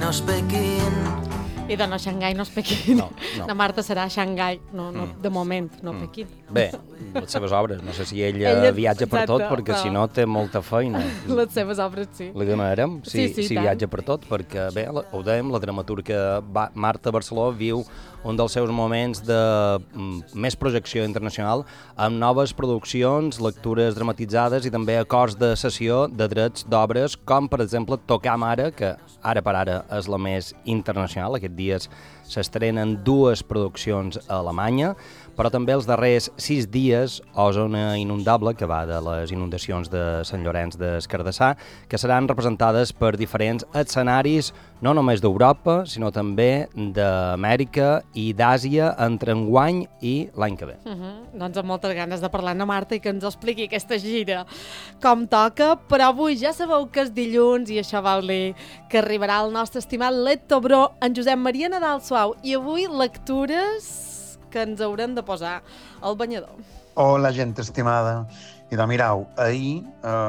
no és Pequín. I de no Xangai no és Pequín. No. La Marta serà Xangai, de moment, no Pequín. Bé, les seves obres. No sé si ella viatja per tot, perquè si no té molta feina. Les seves obres, sí. Li demanarem si tant. viatja per tot, perquè, bé, ho dèiem, la dramaturga Marta Barceló viu un dels seus moments de més projecció internacional amb noves produccions, lectures dramatitzades i també acords de cessió de drets d'obres, com, per exemple, Tocar Mare, que ara per ara és la més internacional. Aquests dies s'estrenen 2 produccions a Alemanya, però també els darrers 6 dies, o Zona Inundable, que va de les inundacions de Sant Llorenç d'Escardassà, que seran representades per diferents escenaris, no només d'Europa, sinó també d'Amèrica i d'Àsia entre enguany i l'any que ve. Doncs amb moltes ganes de parlar amb la Marta i que ens expliqui aquesta gira com toca, però avui ja sabeu que és dilluns i això vol dir que arribarà el nostre estimat lectobró, en Josep Maria Nadal Suau, i avui lectures que ens haurem de posar al banyador. Hola, gent estimada. I de mirau, ahir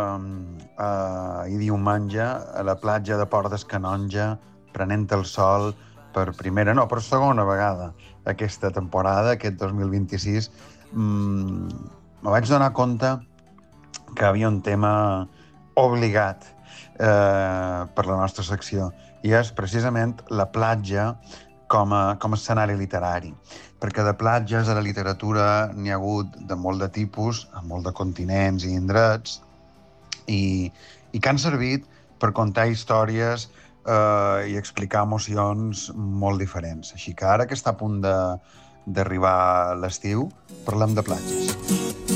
diumenge, a la platja de Port d'Escanonja, prenent el sol per primera, no, per segona vegada aquesta temporada, aquest 2026, me vaig donar compte que havia un tema obligat per la nostra secció, i és precisament la platja com a escenari literari. Perquè de platges a la literatura n'hi ha hagut de molt de tipus, a molt de continents i indrets, i que han servit per contar històries i explicar emocions molt diferents. Així que ara que està a punt d'arribar l'estiu, parlem de platges.